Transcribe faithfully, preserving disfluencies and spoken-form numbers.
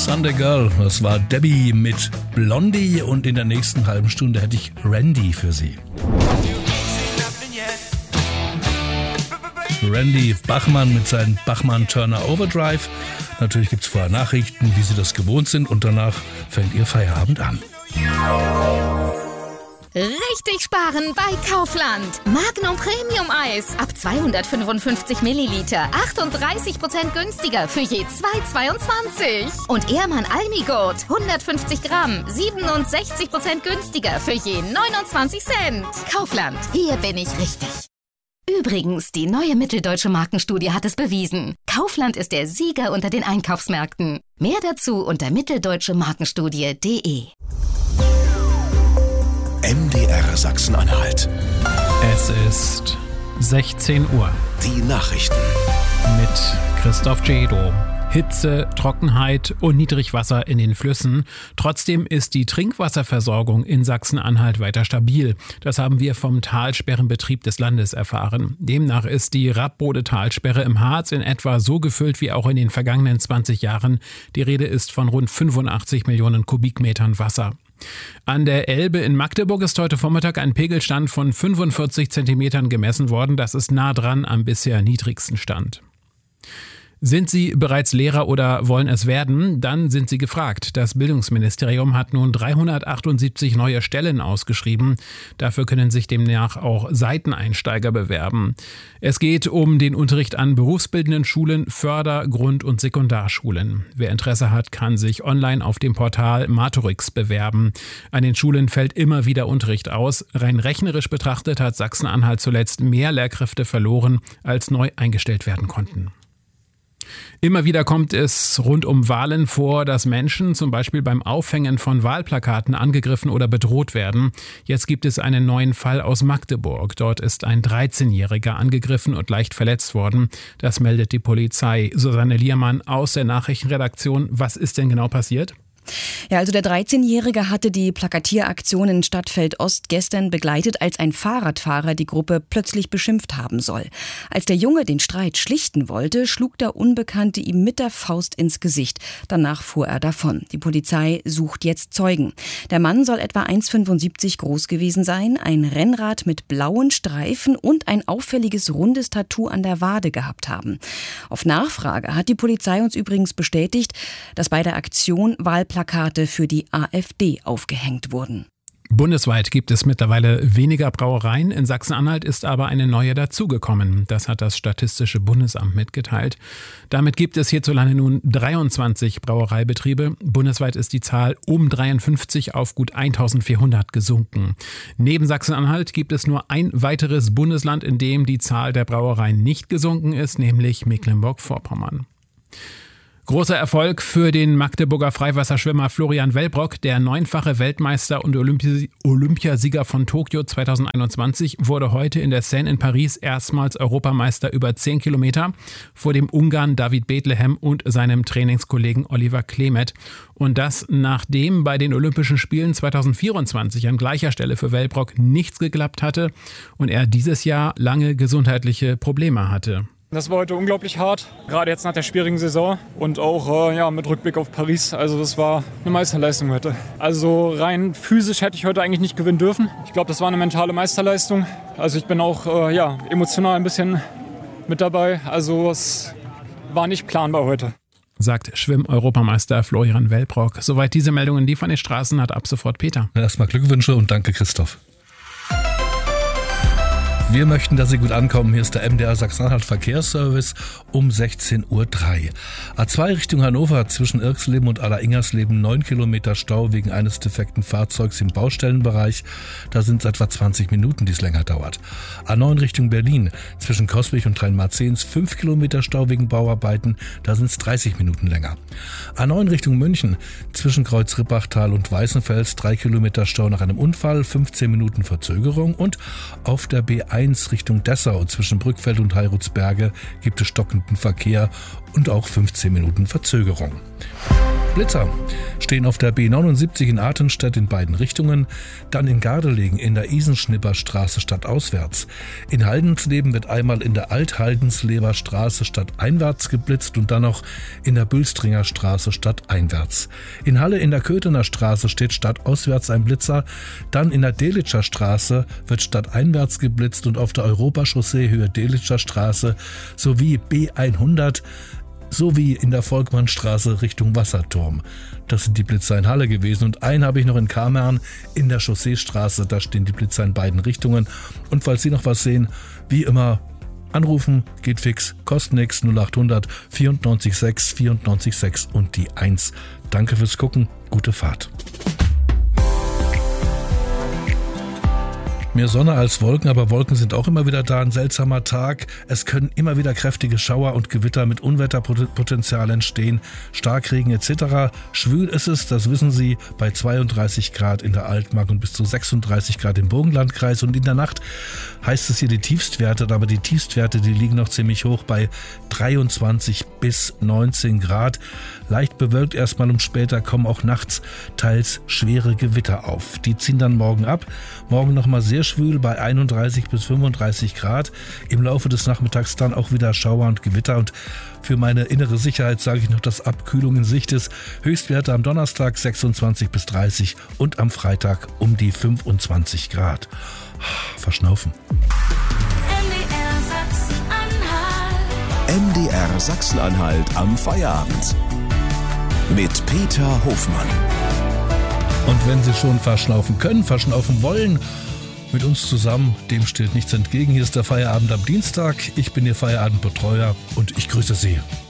Sunday Girl, das war Debbie mit Blondie und in der nächsten halben Stunde hätte ich Randy für Sie. Randy Bachmann mit seinem Bachmann-Turner Overdrive. Natürlich gibt es vorher Nachrichten, wie Sie das gewohnt sind, und danach fängt Ihr Feierabend an. Richtig sparen bei Kaufland. Magnum Premium Eis ab zweihundertfünfundfünfzig Milliliter. achtunddreißig Prozent günstiger für je zwei Euro zweiundzwanzig. Und Ehrmann Almigurt hundertfünfzig Gramm. siebenundsechzig Prozent günstiger für je neunundzwanzig Cent. Kaufland, hier bin ich richtig. Übrigens, die neue Mitteldeutsche Markenstudie hat es bewiesen. Kaufland ist der Sieger unter den Einkaufsmärkten. Mehr dazu unter mitteldeutsche markenstudie punkt de. M D R Sachsen-Anhalt. Es ist sechzehn Uhr. Die Nachrichten. Mit Christoph Cedo. Hitze, Trockenheit und Niedrigwasser in den Flüssen. Trotzdem ist die Trinkwasserversorgung in Sachsen-Anhalt weiter stabil. Das haben wir vom Talsperrenbetrieb des Landes erfahren. Demnach ist die Rappbode-Talsperre im Harz in etwa so gefüllt wie auch in den vergangenen zwanzig Jahren. Die Rede ist von rund fünfundachtzig Millionen Kubikmetern Wasser. An der Elbe in Magdeburg ist heute Vormittag ein Pegelstand von fünfundvierzig Zentimetern gemessen worden. Das ist nah dran am bisher niedrigsten Stand. Sind Sie bereits Lehrer oder wollen es werden? Dann sind Sie gefragt. Das Bildungsministerium hat nun dreihundertachtundsiebzig neue Stellen ausgeschrieben. Dafür können sich demnach auch Seiteneinsteiger bewerben. Es geht um den Unterricht an berufsbildenden Schulen, Förder-, Grund- und Sekundarschulen. Wer Interesse hat, kann sich online auf dem Portal Maturix bewerben. An den Schulen fällt immer wieder Unterricht aus. Rein rechnerisch betrachtet hat Sachsen-Anhalt zuletzt mehr Lehrkräfte verloren, als neu eingestellt werden konnten. Immer wieder kommt es rund um Wahlen vor, dass Menschen zum Beispiel beim Aufhängen von Wahlplakaten angegriffen oder bedroht werden. Jetzt gibt es einen neuen Fall aus Magdeburg. Dort ist ein dreizehnjähriger angegriffen und leicht verletzt worden. Das meldet die Polizei. Susanne Liermann aus der Nachrichtenredaktion. Was ist denn genau passiert? Ja, also der dreizehnjährige hatte die Plakatieraktion in Stadtfeld Ost gestern begleitet, als ein Fahrradfahrer die Gruppe plötzlich beschimpft haben soll. Als der Junge den Streit schlichten wollte, schlug der Unbekannte ihm mit der Faust ins Gesicht. Danach fuhr er davon. Die Polizei sucht jetzt Zeugen. Der Mann soll etwa eins Komma fünfundsiebzig groß gewesen sein, ein Rennrad mit blauen Streifen und ein auffälliges rundes Tattoo an der Wade gehabt haben. Auf Nachfrage hat die Polizei uns übrigens bestätigt, dass bei der Aktion Wahlplakate Plakate für die AfD aufgehängt wurden. Bundesweit gibt es mittlerweile weniger Brauereien. In Sachsen-Anhalt ist aber eine neue dazugekommen. Das hat das Statistische Bundesamt mitgeteilt. Damit gibt es hierzulande nun dreiundzwanzig Brauereibetriebe. Bundesweit ist die Zahl um dreiundfünfzig auf gut eintausendvierhundert gesunken. Neben Sachsen-Anhalt gibt es nur ein weiteres Bundesland, in dem die Zahl der Brauereien nicht gesunken ist, nämlich Mecklenburg-Vorpommern. Großer Erfolg für den Magdeburger Freiwasserschwimmer Florian Wellbrock. Der neunfache Weltmeister und Olympi- Olympiasieger von Tokio zweitausendeinundzwanzig wurde heute in der Seine in Paris erstmals Europameister über zehn Kilometer vor dem Ungarn David Bethlehem und seinem Trainingskollegen Oliver Klemet. Und das, nachdem bei den Olympischen Spielen zweitausendvierundzwanzig an gleicher Stelle für Wellbrock nichts geklappt hatte und er dieses Jahr lange gesundheitliche Probleme hatte. Das war heute unglaublich hart, gerade jetzt nach der schwierigen Saison und auch äh, ja, mit Rückblick auf Paris. Also das war eine Meisterleistung heute. Also rein physisch hätte ich heute eigentlich nicht gewinnen dürfen. Ich glaube, das war eine mentale Meisterleistung. Also ich bin auch äh, ja, emotional ein bisschen mit dabei. Also es war nicht planbar heute, sagt Schwimm-Europameister Florian Wellbrock. Soweit diese Meldungen, die von den Straßen hat ab sofort Peter. Erstmal Glückwünsche und danke Christoph. Wir möchten, dass Sie gut ankommen. Hier ist der M D R Sachsen-Anhalt Verkehrsservice um sechzehn Uhr drei. A zwei Richtung Hannover zwischen Irxleben und Aller-Ingersleben neun Kilometer Stau wegen eines defekten Fahrzeugs im Baustellenbereich. Da sind es etwa zwanzig Minuten, die es länger dauert. A neun Richtung Berlin zwischen Coswig und Rhein-Marzahn fünf Kilometer Stau wegen Bauarbeiten. Da sind es dreißig Minuten länger. A neun Richtung München zwischen Kreuz-Rippachtal und Weißenfels drei Kilometer Stau nach einem Unfall, fünfzehn Minuten Verzögerung. Und auf der B eins Richtung Dessau zwischen Brückfeld und Heirutsberge gibt es stockenden Verkehr und auch fünfzehn Minuten Verzögerung. Blitzer stehen auf der B neunundsiebzig in Artenstedt in beiden Richtungen, dann in Gardelegen in der Isenschnipperstraße stadtauswärts. In Haldensleben wird einmal in der Alt-Haldensleber Straße stadteinwärts geblitzt und dann noch in der Bülstringer Straße stadteinwärts. In Halle in der Köthener Straße steht stadtauswärts ein Blitzer, dann in der Delitscher Straße wird stadteinwärts geblitzt und auf der Europachaussee Höhe Delitscher Straße sowie B hundert sowie in der Volkmannstraße Richtung Wasserturm. Das sind die Blitzer in Halle gewesen. Und einen habe ich noch in Kamern in der Chausseestraße. Da stehen die Blitzer in beiden Richtungen. Und falls Sie noch was sehen, wie immer, anrufen, geht fix, kostet nichts, null acht hundert vierundneunzig sechs vierundneunzig sechs und die eins. Danke fürs Gucken, gute Fahrt. Mehr Sonne als Wolken, aber Wolken sind auch immer wieder da. Ein seltsamer Tag. Es können immer wieder kräftige Schauer und Gewitter mit Unwetterpotenzial entstehen. Starkregen et cetera. Schwül ist es, das wissen Sie, bei zweiunddreißig Grad in der Altmark und bis zu sechsunddreißig Grad im Burgenlandkreis. Und in der Nacht heißt es hier die Tiefstwerte, aber die Tiefstwerte, die liegen noch ziemlich hoch bei dreiundzwanzig bis neunzehn Grad. Leicht bewölkt erstmal und später kommen auch nachts teils schwere Gewitter auf. Die ziehen dann morgen ab. Morgen nochmal sehr schwül bei einunddreißig bis fünfunddreißig Grad. Im Laufe des Nachmittags dann auch wieder Schauer und Gewitter. Und für meine innere Sicherheit sage ich noch, dass Abkühlung in Sicht ist. Höchstwerte am Donnerstag sechsundzwanzig bis dreißig und am Freitag um die fünfundzwanzig Grad. Verschnaufen. M D R Sachsen-Anhalt am Feierabend. Mit Peter Hofmann. Und wenn Sie schon verschnaufen können, verschnaufen wollen, mit uns zusammen, dem steht nichts entgegen. Hier ist der Feierabend am Dienstag. Ich bin Ihr Feierabendbetreuer und ich grüße Sie.